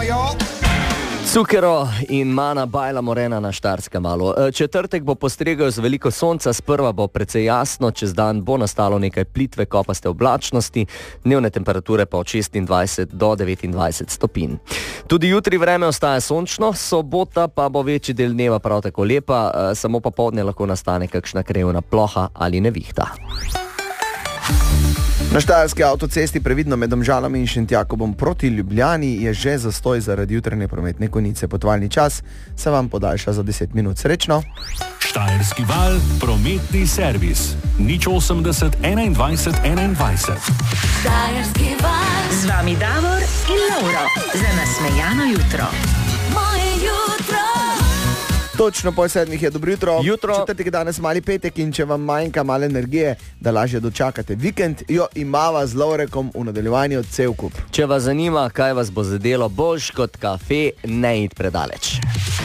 Cukero in Mana Bajla Morena na Štajerskem malu. Četrtek bo postregel z veliko sonca, sprva bo precej jasno, čez dan bo nastalo nekaj plitve kopaste oblačnosti, dnevne temperature pa od 26 do 29 stopinj. Tudi jutri vreme ostaja sončno, sobota pa bo večji del dneva prav tako lepa, samo popoldne lahko nastane kakšna krajevna ploha ali nevihta. Na štajerski avtocesti previdno med Domžalami in Šentjakobom proti Ljubljani je že zastoj zaradi jutranje prometne konice. Potovalni čas se vam podaljša za 10 minut. Srečno! Štajerski val, prometni servis. 080 21 21. Štajerski val. Z vami Davor in Lauro. Za nasmejano jutro. Moje jutro. Točno pol 7 je dobro jutro. Jutro. Četrtek, danes mali petek in če vam manjka malo energije, da lažje dočakate vikend, jo imava z Lovrekom v nadaljevanju cel kup. Če vas zanima, kaj vas bo zadelo boljš kot kafe, ne id predaleč.